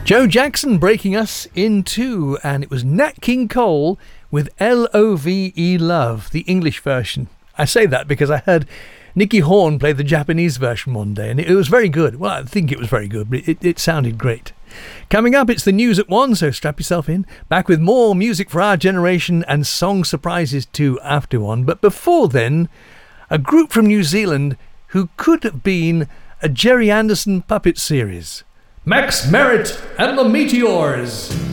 Joe Jackson breaking us in two, and it was Nat King Cole with L-O-V-E Love, the English version. I say that because I heard Nicky Horn play the Japanese version one day, and it was very good. Well, I think it was very good, but it sounded great. Coming up, it's the news at 1, so strap yourself in. Back with more music for our generation and song surprises too after 1. But before then, a group from New Zealand who could have been a Jerry Anderson puppet series. Max Merritt and the Meteors.